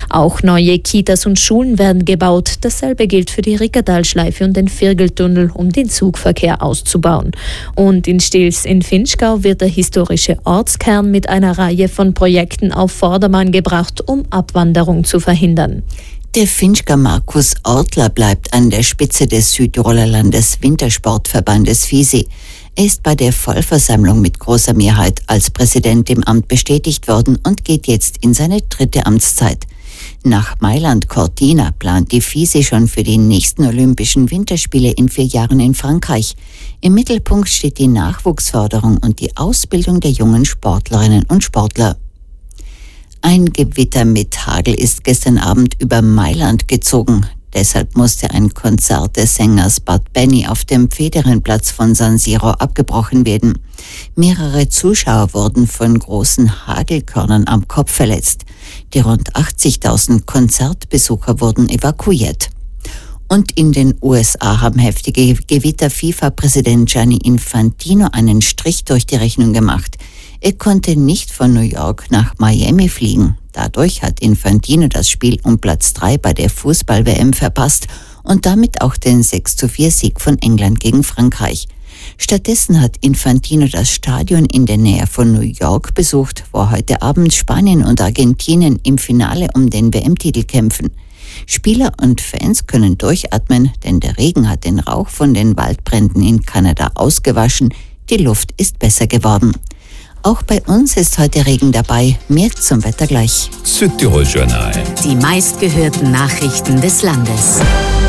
Auch neue Kitas und Schulen werden gebaut. Dasselbe gilt für die Rickertalschleife und den Virgeltunnel, um den Zugverkehr auszubauen. Und in Stils in Vinschgau wird der historische Ortskern mit einer Reihe von Projekten auf Vordermann gebracht, um Abwanderung zu verhindern. Der Finchker Markus Ortler bleibt an der Spitze des Südtiroler Landeswintersportverbandes FISI. Er ist bei der Vollversammlung mit großer Mehrheit als Präsident im Amt bestätigt worden und geht jetzt in seine 3. Amtszeit. Nach Mailand Cortina plant die FISI schon für die nächsten Olympischen Winterspiele in 4 Jahren in Frankreich. Im Mittelpunkt steht die Nachwuchsförderung und die Ausbildung der jungen Sportlerinnen und Sportler. Ein Gewitter mit Hagel ist gestern Abend über Mailand gezogen. Deshalb musste ein Konzert des Sängers Bad Benny auf dem Pfederenplatz von San Siro abgebrochen werden. Mehrere Zuschauer wurden von großen Hagelkörnern am Kopf verletzt. Die rund 80.000 Konzertbesucher wurden evakuiert. Und in den USA haben heftige Gewitter FIFA-Präsident Gianni Infantino einen Strich durch die Rechnung gemacht. Er konnte nicht von New York nach Miami fliegen. Dadurch hat Infantino das Spiel um Platz 3 bei der Fußball-WM verpasst und damit auch den 6:4-Sieg von England gegen Frankreich. Stattdessen hat Infantino das Stadion in der Nähe von New York besucht, wo heute Abend Spanien und Argentinien im Finale um den WM-Titel kämpfen. Spieler und Fans können durchatmen, denn der Regen hat den Rauch von den Waldbränden in Kanada ausgewaschen. Die Luft ist besser geworden. Auch bei uns ist heute Regen dabei. Mehr zum Wetter gleich. Südtirol Journal. Die meistgehörten Nachrichten des Landes.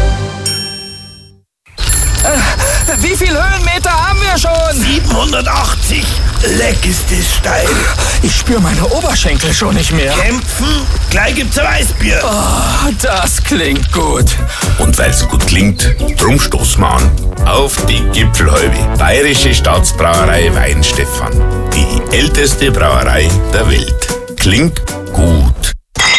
Wie viel Höhenmeter haben wir schon? 780. Leck ist das steil. Ich spüre meine Oberschenkel schon nicht mehr. Kämpfen? Gleich gibt's ein Weißbier. Oh, das klingt gut. Und weil's gut klingt, drum stoßen wir an. Auf die Gipfelhalbe. Bayerische Staatsbrauerei Weinstefan. Die älteste Brauerei der Welt. Klingt gut.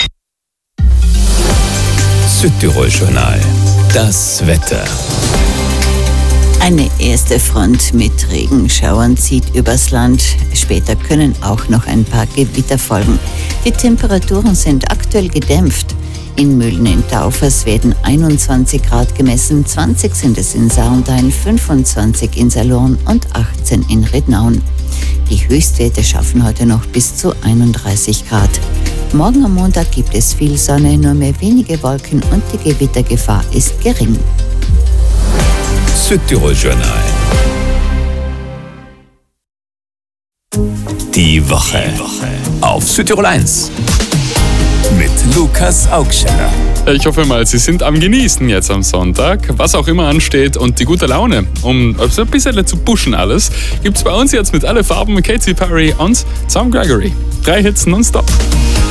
Südtirol Journal. Das Wetter. Eine erste Front mit Regenschauern zieht übers Land. Später können auch noch ein paar Gewitter folgen. Die Temperaturen sind aktuell gedämpft. In Mühlen in Taufers werden 21 Grad gemessen, 20 sind es in Sarntein, 25 in Salurn und 18 in Rednaun. Die Höchstwerte schaffen heute noch bis zu 31 Grad. Morgen am Montag gibt es viel Sonne, nur mehr wenige Wolken und die Gewittergefahr ist gering. Südtirol Journal. Die Woche auf Südtirol 1 mit Lukas Augsteller. Ich hoffe mal, Sie sind am Genießen jetzt am Sonntag, was auch immer ansteht, und die gute Laune, um ein bisschen zu pushen alles, gibt's bei uns jetzt mit alle Farben Katy Perry und Sam Gregory. 3 Hits nonstop.